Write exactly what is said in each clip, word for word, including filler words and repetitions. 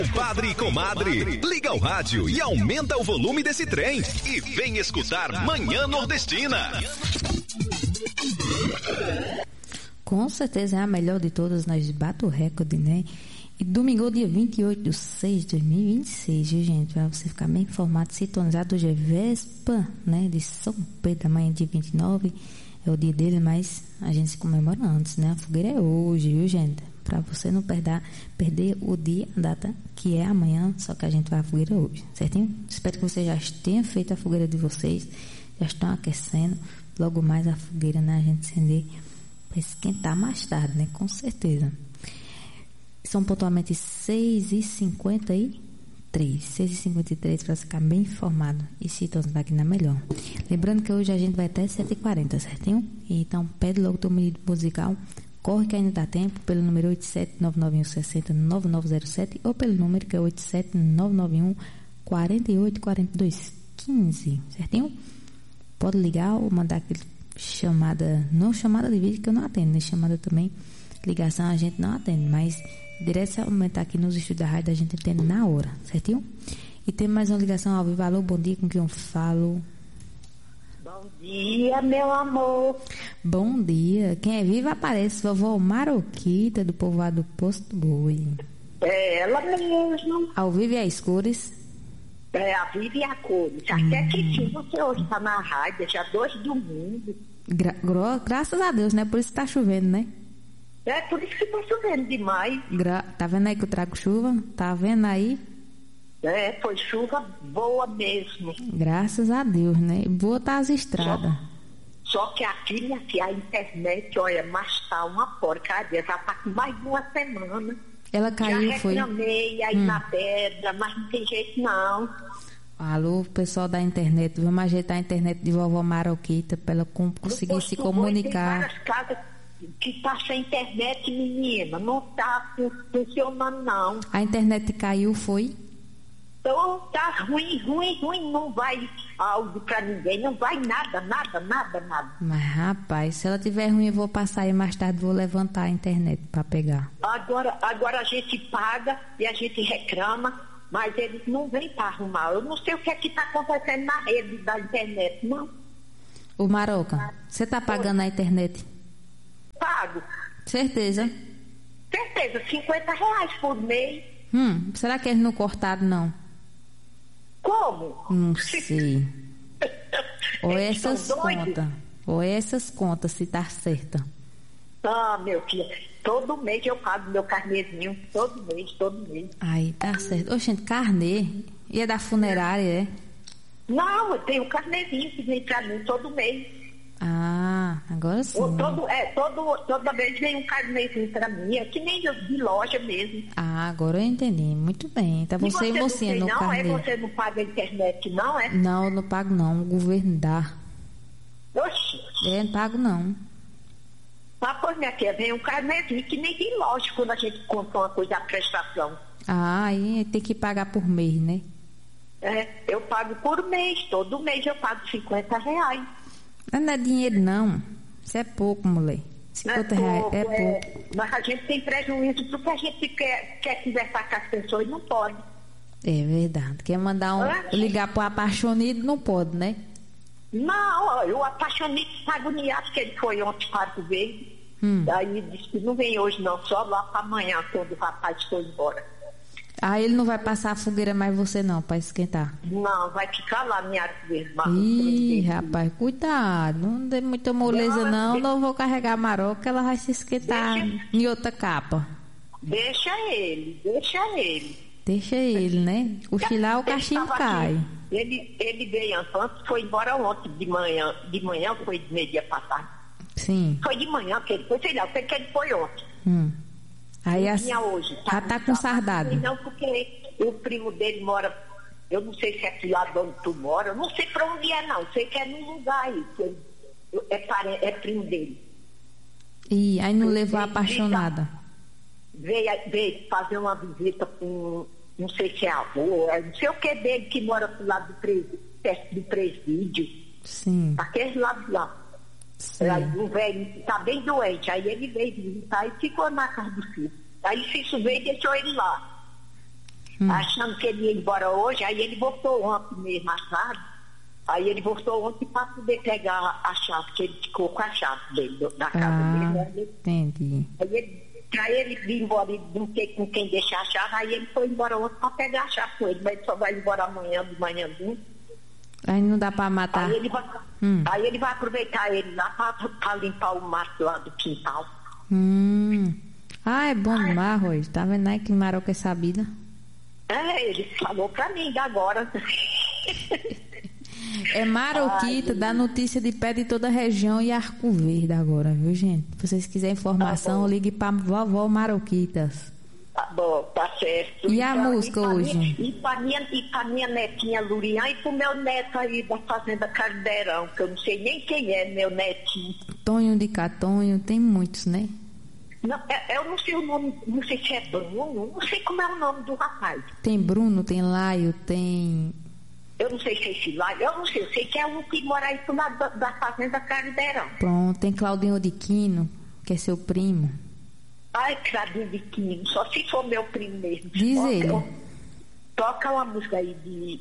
Padre e comadre, liga o rádio e aumenta o volume desse trem e vem escutar Manhã Nordestina. Com certeza é a melhor de todas, nós bate o recorde, né? E domingo, dia vinte e oito de seis de dois mil e vinte e seis, viu, gente? Pra você ficar bem informado, sintonizado, hoje é véspera, né? De São Pedro, amanhã dia vinte e nove, é o dia dele, mas a gente se comemora antes, né? A fogueira é hoje, viu, gente? Pra você não perder, perder o dia, a data, que é amanhã, só que a gente vai à fogueira hoje, certinho? Espero que vocês já tenham feito a fogueira de vocês, já estão aquecendo, logo mais a fogueira, né? A gente acender para esquentar mais tarde, né? Com certeza. São pontualmente seis e cinquenta e três. seis e cinquenta e três para ficar bem informado e sintonizar aqui na melhor. Lembrando que hoje a gente vai até sete e quarenta, certinho? Então pede logo o teu pedido musical. Corre que ainda dá tempo pelo número oito sete nove nove um seis zero nove nove zero sete ou pelo número que é oito sete nove nove um quatro oito quatro dois um cinco, certinho? Pode ligar ou mandar aquele chamada, não chamada de vídeo que eu não atendo, né? Chamada também, ligação a gente não atende, mas diretamente aqui nos estúdios da rádio a gente atende na hora, certinho? E tem mais uma ligação ao vivo. Alô, bom dia, com quem eu falo? Bom dia, meu amor. Bom dia, quem é vivo aparece, vovó Maroquita do povoado Posto Boi. É ela mesmo. Ao vivo e a escuras. É a viva e a cores. Hum. Até que sim, você hoje está na rádio, já dois domingos. Gra gra graças a Deus, né? Por isso que tá chovendo, né? É por isso que tá chovendo demais. Gra tá vendo aí que eu trago chuva? Tá vendo aí? É, foi chuva boa mesmo. Graças a Deus, né? Boa tá as estradas. Só, só que aqui, minha filha, a internet, olha, mas tá uma porcaria. Já tá com mais de uma semana. Ela caiu, já foi? Já reclamei aí hum. na pedra, mas não tem jeito não. Alô, pessoal da internet, vamos ajeitar a internet de vovó Maroquita para ela conseguir se comunicar. Tem várias casas que tá sem internet, menina, não tá funcionando não. A internet caiu, foi? Então tá ruim, ruim, ruim, não vai áudio pra ninguém, não vai nada, nada, nada, nada. Mas rapaz, se ela tiver ruim eu vou passar aí mais tarde, vou levantar a internet para pegar. Agora, agora a gente paga e a gente reclama, mas eles não vêm para arrumar. Eu não sei o que é que está acontecendo na rede da internet, não. Ô Maroca, você tá pagando a internet? Pago. Certeza? Certeza, cinquenta reais por mês. Hum, será que eles não cortaram, não? Como? Não sei. Ou essas contas. Ou essas contas, se tá certa. Ah, meu filho, todo mês eu pago meu carnezinho. Todo mês, todo mês. Aí, tá certo. Ô, gente, carnê. E é da funerária, é? Não, eu tenho um carnezinho que vem pra mim todo mês. Ah, agora sim. Todo, é, todo, toda vez vem um carnezinho pra mim. É que nem de loja mesmo. Ah, agora eu entendi. Muito bem. Tá você e mocinha no carnê. Não, é você não paga a internet, não é? Não, eu não pago não. O governo dá. Oxi. Eu não pago não. Ah, pois minha filha, vem um carnezinho que nem de loja quando a gente compra uma coisa à prestação. Ah, aí tem que pagar por mês, né? É, eu pago por mês. Todo mês eu pago cinquenta reais. Não é dinheiro não. Isso é pouco, mulher. cinquenta reais é pouco. É, mas a gente tem prejuízo porque a gente quer, quer conversar com as pessoas e não pode. É verdade. Quer mandar um, é? ligar pro apaixonado, não pode, né? Não, o apaixonado está agoniado porque ele foi ontem para o ver. Hum. Daí disse que não vem hoje não, só lá para amanhã quando o rapaz foi embora. Ah, ele não vai passar a fogueira mais você não, para esquentar? Não, vai ficar lá minha mesma. Ih, rapaz, cuidado, não dê muita moleza não, não, não vou carregar a Maroca, ela vai se esquentar deixa, em outra capa. Deixa ele, deixa ele. Deixa ele, né? Cochilar o cachimbo cai. Aqui, ele, ele veio antes, foi embora ontem de manhã, de manhã foi de meio-dia pra tarde. Sim. Foi de manhã que ele foi, sei lá, eu sei que ele foi ontem. Hum. Aí a, hoje, tá, já tá com saudade. Não, porque o primo dele mora, eu não sei se é aqui lá onde tu mora, eu não sei pra onde é não, sei que é num lugar aí, que é, parente, é primo dele. E aí não levou a apaixonada? Veio, veio fazer uma visita com, não sei se é avô, não sei o que dele que mora pro lado do, pres, perto do presídio. Sim. Aquele lado lá. Aí o velho tá bem doente, aí ele veio visitar e ficou na casa do filho. Aí o filho veio e deixou ele lá. hum. achando que ele ia embora hoje, aí ele voltou ontem mesmo, sabe? Aí ele voltou ontem para poder pegar a chave, que ele ficou com a chave dele, da casa ah, dele. Né? Entendi. Aí ele, pra ele vir embora e não ter com quem deixar a chave, aí ele foi embora ontem para pegar a chave com ele, mas ele só vai embora amanhã, de manhãzinho. Aí não dá para matar. Aí ele vai, hum. aí ele vai aproveitar ele lá para limpar o mato lá do quintal. Hum. Ah, é bom demais, Rui. Tá vendo aí que Maroca é sabida? É, ele falou pra mim agora. É Maroquita, dá notícia de pé de toda a região e Arco Verde agora, viu, gente? Se vocês quiserem informação, tá, ligue pra vovó Maroquitas. Tá bom, tá certo. E a então, música e hoje? Minha, e, pra minha, e pra minha netinha Lurian e pro meu neto aí da Fazenda Cardeirão, que eu não sei nem quem é meu netinho. Tonho de Catonho, tem muitos, né? Não, eu não sei o nome, não sei se é Bruno, não sei como é o nome do rapaz. Tem Bruno, tem Laio, tem... Eu não sei se é esse Laio, eu não sei, eu sei que é um que mora aí do lado da, da Fazenda Cardeirão. Pronto, tem Claudinho de Quino, que é seu primo. Ai, Claudinho de Quino, só se for meu primo mesmo. Diz toca, ele. Eu, toca uma música aí de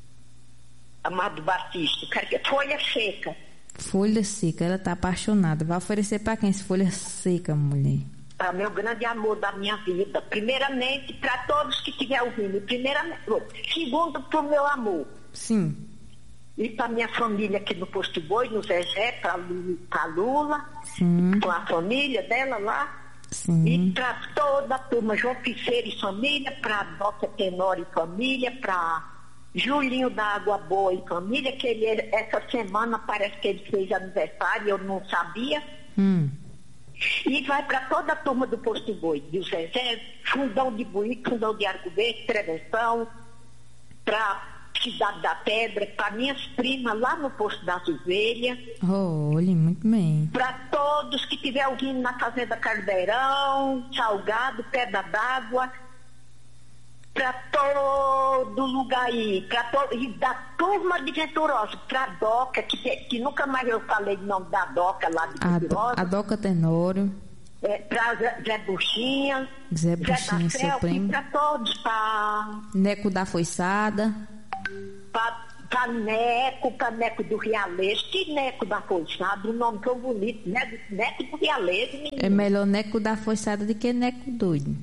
Amado Batista, que é Folha Seca. Folha Seca, ela tá apaixonada. Vai oferecer pra quem esse Folha Seca, mulher? Para meu grande amor da minha vida. Primeiramente, para todos que estiverem ouvindo. Primeiramente, segundo, para o meu amor. Sim. E para minha família aqui no Posto Boi, no Zezé, para a Lula. Sim. Com a família dela lá. Sim. E para toda a turma, João Piceira e família, para Doca Tenório e família, para Julinho da Água Boa e família, que ele, essa semana parece que ele fez aniversário, eu não sabia. Hum. E vai para toda a turma do Posto Boi, do Zezé, Fundão de Buíque, Fundão de Arco Verde, Prevenção, para Cidade da Pedra, para minhas primas lá no Posto das Ovelhas. Oh, olhe, muito bem. Para todos que estiver ouvindo na Fazenda Cardeirão, Salgado, Pedra d'Água, para todo lugar aí, para to... e da turma de Venturosa, para a Doca, que, que nunca mais eu falei o nome da Doca lá de Venturosa. A, a Doca Tenório. É, para Zé, Zé Buchinha, Zé Buchinha, Zé seu primo. Para todos, para... Neco da Foiçada. Para Neco, para Neco do Realense. Que Neco da Foiçada? O nome tão bonito, né? Neco do Realense, menino. É melhor Neco da Foiçada do que Neco doido.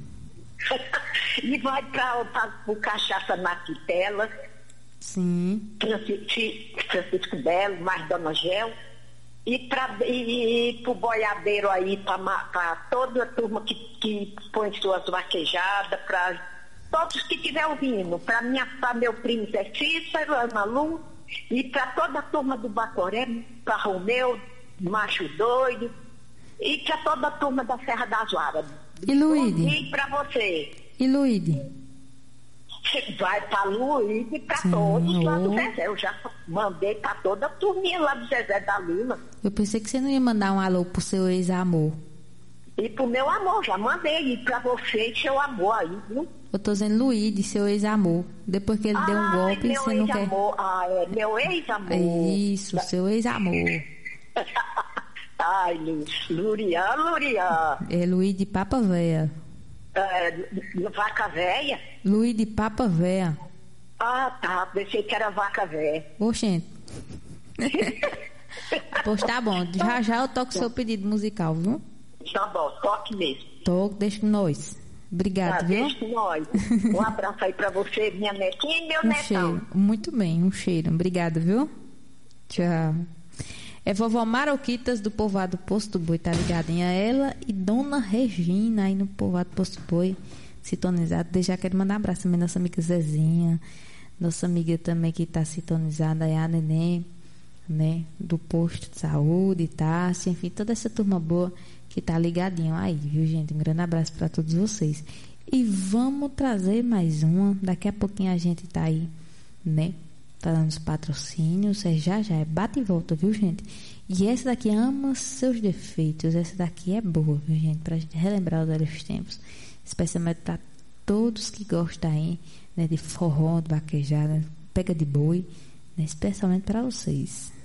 E vai para o Cachaça na Quitela. Sim. Francisco, Francisco Belo, mais Dona Gel. E para e, e o boiadeiro aí, para toda a turma que, que põe suas vaquejadas, para todos que estiver ouvindo, para meu primo Zé Cícero, Ana Lu, e para toda a turma do Bacoré, para Romeu, Macho Doido, e para toda a turma da Serra das Varas. E Luíde? E para você. E Luíde? Vai para Luíde e para todos lá do Zezé. Eu já mandei para toda a turminha lá do Zezé da Lima. Eu pensei que você não ia mandar um alô pro seu ex-amor. E pro meu amor, já mandei. E para você e seu amor aí, viu? Eu tô dizendo Luíde, seu ex-amor. Depois que ele ah, deu um golpe, meu você não quer... Ah, é meu ex-amor. Isso, seu ex-amor. Ai, Lurian, Lurian. É Luiz de Papa Véia. É, vaca Véia? Luiz de Papa Véia. Ah, tá. Pensei que era vaca véia. Oxente. Pois tá bom. Já já eu toco o seu pedido musical, viu? Tá bom, toque mesmo. Toco, deixa com nós. Obrigado, tá, viu? Deixa com nós. Um abraço aí pra você, minha netinha e meu um netão. Cheiro. Muito bem, um cheiro. Obrigado, viu? Tchau. É vovó Maroquitas do povoado Posto Boi, tá ligadinha? Ela e Dona Regina aí no povoado Posto Boi, sintonizado. Desde já quero mandar um abraço também nossa amiga Zezinha, nossa amiga também que tá sintonizada aí, a Neném, né? Do posto de saúde, Tássia, enfim, toda essa turma boa que tá ligadinho aí, viu, gente? Um grande abraço para todos vocês. E vamos trazer mais uma. Daqui a pouquinho a gente tá aí, né? Falando dos patrocínios, é já já, é bate e volta, viu, gente? E essa daqui ama seus defeitos, essa daqui é boa, viu, gente? Pra gente relembrar os velhos tempos, especialmente para todos que gostam aí, né, de forró, de vaquejada, pega de boi, né, especialmente para vocês.